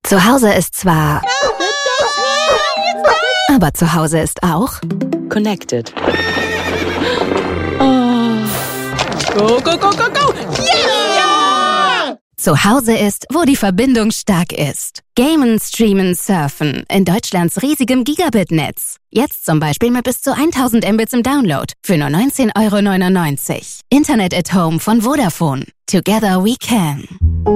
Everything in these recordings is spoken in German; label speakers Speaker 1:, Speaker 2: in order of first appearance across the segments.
Speaker 1: Zu Hause ist zwar... Aber zu Hause ist auch...
Speaker 2: Connected.
Speaker 3: Go, go, go, go, go!
Speaker 1: Yeah! Zu Hause ist, wo die Verbindung stark ist. Gamen, streamen, surfen. In Deutschlands riesigem Gigabit-Netz. Jetzt zum Beispiel mit bis zu 1000 Mbits im Download. Für nur 19,99 €. Internet at Home von Vodafone. Together we can.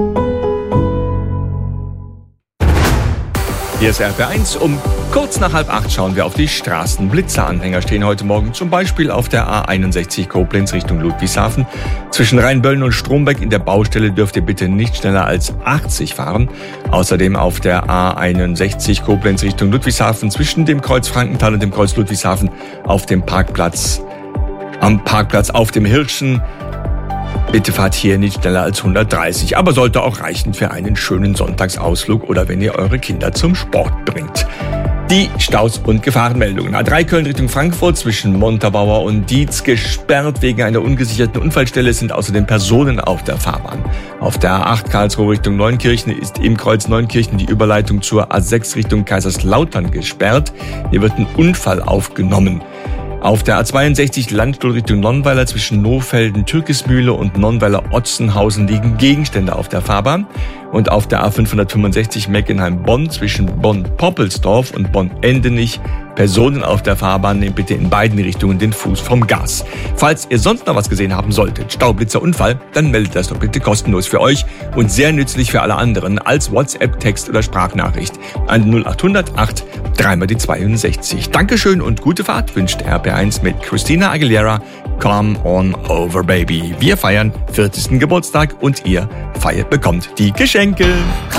Speaker 4: Hier ist RP1. Um kurz nach 7:30 schauen wir auf die Straßen. Blitzeranhänger stehen heute Morgen zum Beispiel auf der A61 Koblenz Richtung Ludwigshafen. Zwischen Rheinböllen und Strombeck in der Baustelle dürft ihr bitte nicht schneller als 80 fahren. Außerdem auf der A61 Koblenz Richtung Ludwigshafen zwischen dem Kreuz Frankenthal und dem Kreuz Ludwigshafen auf dem Parkplatz, auf dem Hirschen. Bitte fahrt hier nicht schneller als 130, aber sollte auch reichen für einen schönen Sonntagsausflug oder wenn ihr eure Kinder zum Sport bringt. Die Staus und Gefahrenmeldungen. A3 Köln Richtung Frankfurt zwischen Montabaur und Dietz gesperrt. Wegen einer ungesicherten Unfallstelle sind außerdem Personen auf der Fahrbahn. Auf der A8 Karlsruhe Richtung Neunkirchen ist im Kreuz Neunkirchen die Überleitung zur A6 Richtung Kaiserslautern gesperrt. Hier wird ein Unfall aufgenommen. Auf der A62 Landstuhl Richtung Nonnweiler zwischen Nohfelden, Türkismühle und Nonnweiler-Otzenhausen liegen Gegenstände auf der Fahrbahn. Und auf der A565 Meckenheim-Bonn zwischen Bonn-Poppelsdorf und Bonn-Endenich Personen auf der Fahrbahn, nehmt bitte in beiden Richtungen den Fuß vom Gas. Falls ihr sonst noch was gesehen haben solltet, Staublitzer, Unfall, dann meldet das doch bitte kostenlos für euch und sehr nützlich für alle anderen als WhatsApp, Text oder Sprachnachricht an 0800 8 3 die 62. Dankeschön und gute Fahrt wünscht RP1 mit Christina Aguilera. Come on over, baby. Wir feiern 40. Geburtstag und ihr bekommt die Geschenke.